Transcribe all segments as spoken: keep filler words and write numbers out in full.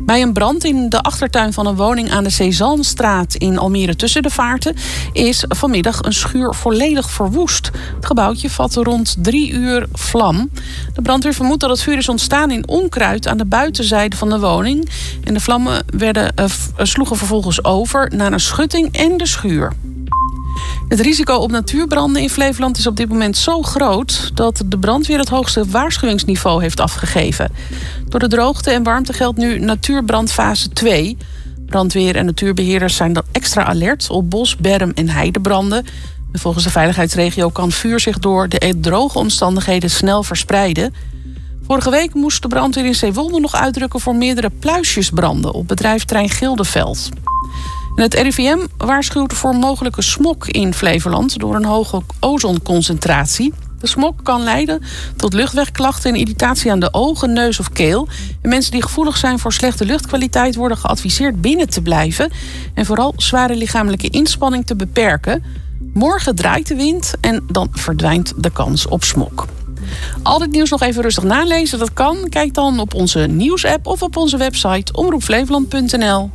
Bij een brand in de achtertuin van een woning aan de Cézannestraat in Almere tussen de Vaarten is vanmiddag een schuur volledig verwoest. Het gebouwtje vatte rond drie uur vlam. De brandweer vermoedt dat het vuur is ontstaan in onkruid aan de buitenzijde van de woning. En de vlammen werden, uh, sloegen vervolgens over naar een schutting en de schuur. Het risico op natuurbranden in Flevoland is op dit moment zo groot dat de brandweer het hoogste waarschuwingsniveau heeft afgegeven. Door de droogte en warmte geldt nu natuurbrandfase twee. Brandweer en natuurbeheerders zijn dan extra alert op bos, berm en heidebranden. En volgens de veiligheidsregio kan vuur zich door de droge omstandigheden snel verspreiden. Vorige week moest de brandweer in Zeewolde nog uitdrukken voor meerdere pluisjesbranden op bedrijventerrein Gildeveld. En het R I V M waarschuwt voor mogelijke smog in Flevoland door een hoge ozonconcentratie. De smog kan leiden tot luchtwegklachten en irritatie aan de ogen, neus of keel. En mensen die gevoelig zijn voor slechte luchtkwaliteit worden geadviseerd binnen te blijven en vooral zware lichamelijke inspanning te beperken. Morgen draait de wind en dan verdwijnt de kans op smog. Al dit nieuws nog even rustig nalezen, dat kan. Kijk dan op onze nieuwsapp of op onze website omroep flevoland punt n l.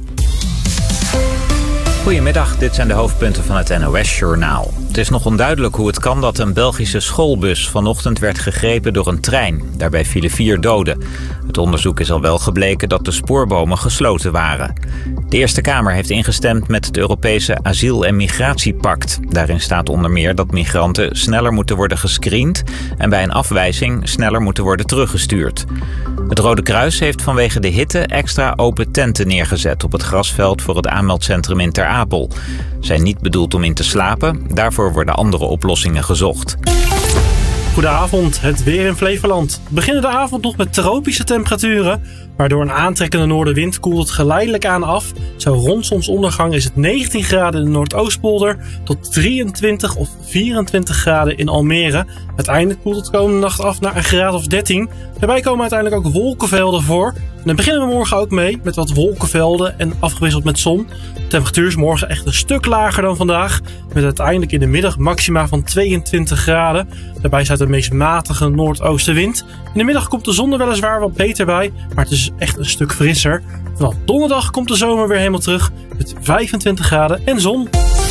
Goedemiddag, dit zijn de hoofdpunten van het N O S-journaal. Het is nog onduidelijk hoe het kan dat een Belgische schoolbus vanochtend werd gegrepen door een trein. Daarbij vielen vier doden. Het onderzoek is al wel gebleken dat de spoorbomen gesloten waren. De Eerste Kamer heeft ingestemd met het Europese asiel- en migratiepact. Daarin staat onder meer dat migranten sneller moeten worden gescreend en bij een afwijzing sneller moeten worden teruggestuurd. Het Rode Kruis heeft vanwege de hitte extra open tenten neergezet op het grasveld voor het aanmeldcentrum in Ter Apel. Ze zijn niet bedoeld om in te slapen, daarvoor worden andere oplossingen gezocht. Goedenavond, het weer in Flevoland. We beginnen de avond nog met tropische temperaturen. Maar door een aantrekkende noordenwind koelt het geleidelijk aan af. Zo rond zonsondergang is het negentien graden in de Noordoostpolder tot drieëntwintig of vierentwintig graden in Almere. Uiteindelijk koelt het komende nacht af naar een graad of dertien. Daarbij komen uiteindelijk ook wolkenvelden voor. En dan beginnen we morgen ook mee met wat wolkenvelden en afgewisseld met zon. De temperatuur is morgen echt een stuk lager dan vandaag. Met uiteindelijk in de middag maxima van tweeëntwintig graden. Daarbij staat een meest matige noordoostenwind. In de middag komt de zon er weliswaar wat beter bij, maar het is echt een stuk frisser. Vanaf donderdag komt de zomer weer helemaal terug met vijfentwintig graden en zon.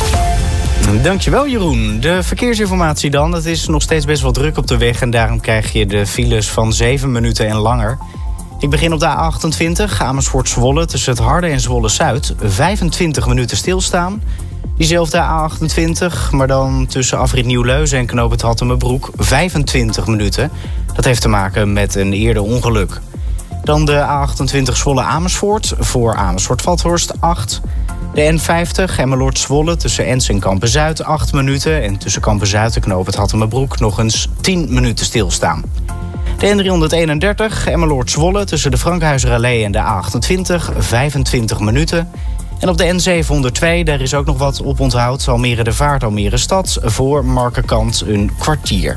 Dankjewel Jeroen. De verkeersinformatie dan. Het is nog steeds best wel druk op de weg en daarom krijg je de files van zeven minuten en langer. Ik begin op de A achtentwintig, Amersfoort-Zwolle, tussen het Harde en Zwolle-Zuid. vijfentwintig minuten stilstaan. Diezelfde A achtentwintig, maar dan tussen afrit Nieuw-Leuzen en knoop het Hattemerbroek, vijfentwintig minuten. Dat heeft te maken met een eerder ongeluk. Dan de A achtentwintig Zwolle-Amersfoort, voor Amersfoort-Vathorst, acht. De N vijftig, Emmeloord-Zwolle, tussen Ens en Kampen-Zuid, acht minuten. En tussen Kampen-Zuid en knoop het Hattemerbroek nog eens tien minuten stilstaan. De N driehonderdeenendertig, Emmeloord-Zwolle, tussen de Frankhuizerallee en de A achtentwintig, vijfentwintig minuten. En op de N zevenhonderdtwee, daar is ook nog wat op onthoud. Almere de Vaart, Almere Stad, voor Markerkant een kwartier.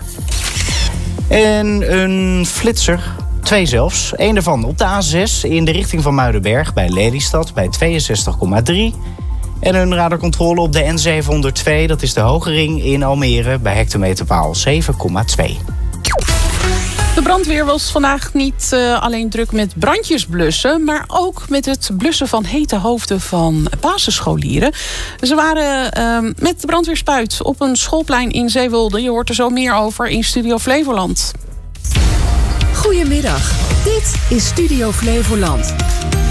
En een flitser, twee zelfs. Eén daarvan op de A zes in de richting van Muidenberg bij Lelystad bij tweeënzestig komma drie. En een radarcontrole op de N zevenhonderdtwee, dat is de Hogering in Almere bij hectometerpaal zeven komma twee. De brandweer was vandaag niet uh, alleen druk met brandjes blussen, maar ook met het blussen van hete hoofden van basisscholieren. Ze waren uh, met de brandweerspuit op een schoolplein in Zeewolde. Je hoort er zo meer over in Studio Flevoland. Goedemiddag, dit is Studio Flevoland.